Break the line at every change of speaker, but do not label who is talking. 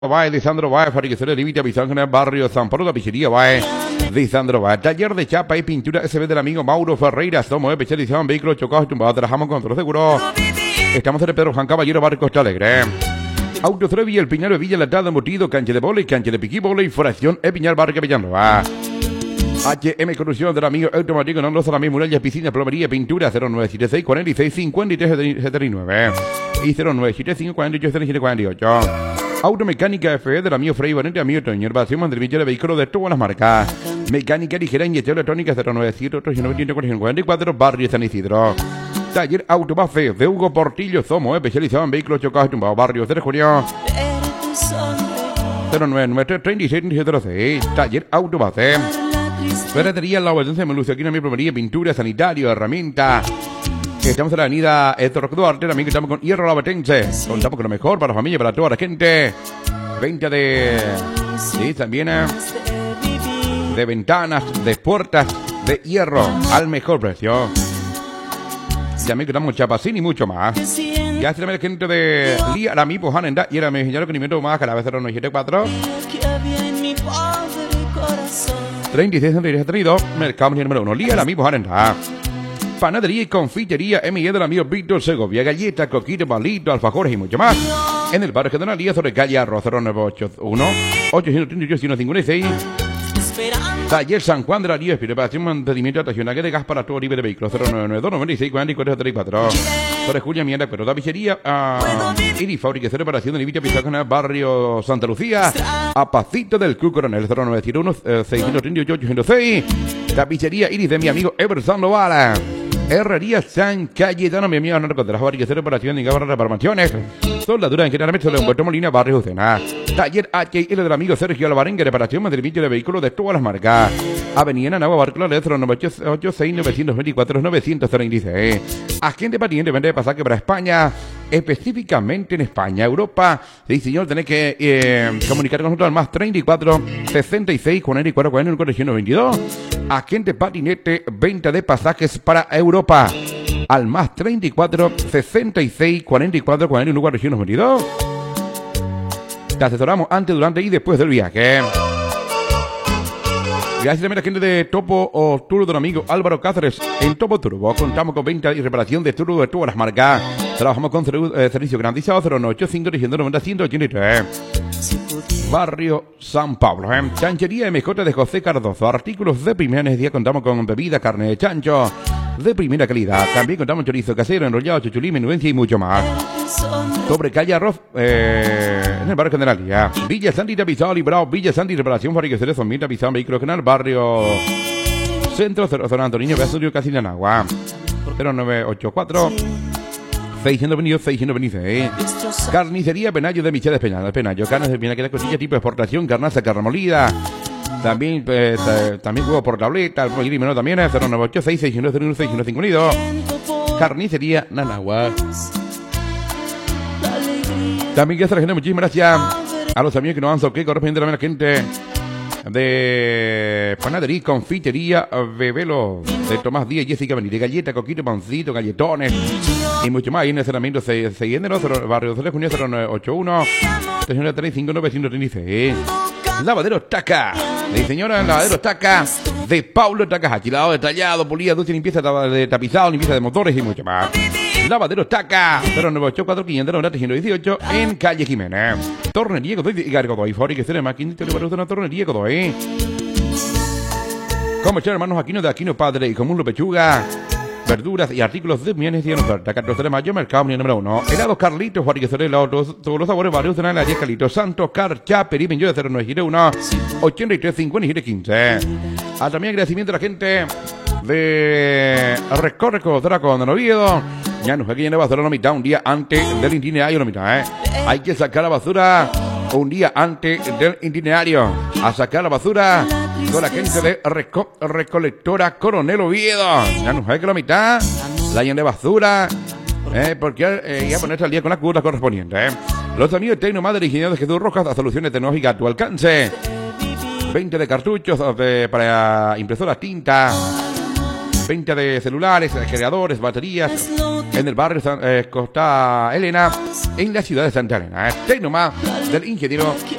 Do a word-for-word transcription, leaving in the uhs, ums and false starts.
Bae, de Sandro Bae, Fabricación Límite, Pizarro en el barrio San Pablo, la pizzería Bae, de Sandro Bae, taller de chapa y pintura S B del amigo Mauro Ferreira, somos especializados en vehículos chocados, tumbados, trabajamos con otros seguros. Estamos en Pedro Juan Caballero, barrio Costa Alegre. Autocero Villa, el Piñal de Villa, Latada, Embutido, cancha de bola y cancha de piquí, bola y foración, el Piñal, barrio Capellano. H M Corrupción del amigo automático, no los murallas, murallas, piscina, plomería, pintura, cero nueve siete seis, cuarenta y seis, cincuenta y tres, setenta y nueve y cero nueve siete cinco, cuarenta y ocho, setenta y siete, cuarenta y ocho. Automecánica F E del amigo Frei Valente, amigo Toño, Herbación, mantenimiento de vehículos de todas las marcas. Mecánica ligera, inyección electrónica, cero nueve siete ocho nueve cuarenta y cuatro, barrio San Isidro. Taller Autobafe de Hugo Portillo, somos especializados en vehículos chocados y tumbados, barrio de Julio. cero nueve nueve tres, treinta y seis, treinta y siete, seis. Taller Autobafe. Ferretería La Obediencia, Melucia, aquí en mi plomería, pintura, sanitario, herramienta. Estamos en la avenida Héctor Duarte, también estamos con Hierro Labatense. Contamos con lo mejor para la familia, para toda la gente. Venta de... Sí, también eh, de ventanas, de puertas, de hierro, al mejor precio. También contamos Chapacín y mucho más. Ya se la gente de Lía, la mi Pojanenda, y era mi señor con nivel más, cada vez cero nueve siete cuatro. treinta y seis, treinta y tres, treinta y dos, mercado número uno, Lía, la mi Pojanenda. Panadería y confitería M I E del amigo Víctor Segovia, galletas, coquitos, palitos, alfajores y mucho más. En el barrio General Díaz, sobre calle Arroz, cero nueve ocho uno, ochocientos treinta y ocho, ciento cincuenta y seis. Taller San Juan de la Río, preparación, mantenimiento de estacionaje de gas para todo tipo de vehículos, cero nueve nueve dos, noventa y seis, cuarenta y cuatro, treinta y cuatro. Sobre Julia Mierda, pero la pizzería, uh, y fabricación de reparación de Livita Pizarro en el barrio Santa Lucía, a Pacito del Club Coronel, cero nueve siete uno, seiscientos treinta y ocho, ochocientos seis. La pizzería Iris de mi amigo Everson Lovala. Herrería San Cayetano, mi amigo Narco de la fabricación de reparación de garras, reparaciones, soldadura en general, solo en Puerto Molina, barrio Ucena. Taller H L del amigo Sergio Alvarenga, reparación, mantenimiento de vehículos de todas las marcas. Avenida Nagua, Barclay, cero nueve ocho seis, nueve dos cuatro, nueve cero cero dieciséis. Agente patiente, vende de pasaje para España, específicamente en España, Europa. Sí, señor, tenés que eh, comunicar con nosotros al más treinta y cuatro, sesenta y seis, cuarenta y cuatro, cuarenta y uno, veintidós. Agente patinete, venta de pasajes para Europa. Al más treinta y cuatro, sesenta y seis, cuarenta y cuatro, cuarenta y uno, cuarenta y uno, veintidós. Te asesoramos antes, durante y después del viaje. Gracias también a la gente de Topo o Turbo del amigo Álvaro Cáceres. En Topo Turbo contamos con venta y reparación de turbo de todas las marcas. Trabajamos con eh, servicio garantizado cero nueve ocho cinco, noventa y nueve, ciento ochenta y tres. Barrio San Pablo. ¿eh? Chanchería M J de José Cardozo. Artículos de primera necesidad. Contamos con bebida, carne de chancho de primera calidad. También contamos chorizo casero, enrollado, chuchulí, menudencia y mucho más. Sobre calle Arroz, eh, en el barrio General ya. Villa Santi Tapizado, Librado, Villa Santi Reparación, fabricación de Zombi, Tapizado, vehículo general, barrio Centro, Zona Antonio, Estudio, Casi de Nagua. cero nueve ocho cuatro, seiscientos veintidós, seiscientos veintiséis. Carnicería Penayo de Micheles Peñadas, Penayo, carnes de Pinaquera, costilla tipo de exportación, carnaza, carne molida. También, eh, también huevo por tableta, el pollito y menú también, cero nueve ocho seis, seiscientos uno, seiscientos cincuenta y dos. Carnicería Nanagua. También quiero hacer muchísimas gracias a los amigos que nos han soqué, correspondiente también a la gente de Panadería y Confitería Bebelo, de Tomás Díaz, Jessica Benítez, galleta, coquito, pancito, galletones y mucho más. Ahí en el cerramiento siguiente, barrio de Junio, cero nueve ocho uno, tres tres cinco, nueve cinco tres seis. Lavadero Taca, sí señora, lavadero Taca de Paulo Taca, alquilado, detallado, pulida, dulce, limpieza de tapizado, limpieza de motores y mucho más. Lavadero Taca, cero nueve ocho cuatro, quinientos noventa, ciento dieciocho, en calle Jiménez. Tornería Godoy y Gargodoy, fabricación de máquinas, te le una tornería Godoy. Como echar hermanos Aquino de Aquino Padre y Común Pechuga, verduras y artículos de bienes y en oferta. catorce de mayo, mercado número uno. Helados Carlitos, fabricación de helados, todos los sabores varios de la diez Carlitos, Santos, Carcha, Perime, yo de cero nueve uno, ochenta y tres, cincuenta y siete, quince. A también agradecimiento a la gente de Recorreco Draco de Noviedo. Ya no sé que ya no va a hacer la mitad un día antes del itinerario, la mitad, ¿eh? Hay que sacar la basura un día antes del itinerario. A sacar la basura con la gente de Reco Recolectora Coronel Oviedo. Ya no sé que la mitad la llena de basura, ¿eh? Porque eh, ya ponerse al día con las cuotas correspondientes, ¿eh? Los amigos de Tecnomadre, ingenieros de Jesús Rojas, a soluciones tecnológicas a tu alcance. veinte de cartuchos de, para impresoras tinta. Venta de celulares, generadores, baterías, en el barrio San- eh, Costa Elena, en la ciudad de Santa Elena. Este nomás del ingeniero